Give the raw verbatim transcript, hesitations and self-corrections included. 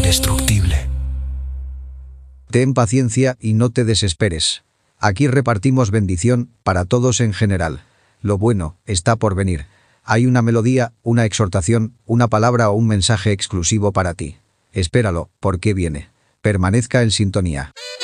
indestructible. Ten paciencia y no te desesperes. Aquí repartimos bendición para todos en general. Lo bueno está por venir. Hay una melodía, una exhortación, una palabra o un mensaje exclusivo para ti. Espéralo, porque viene. Permanezca en sintonía.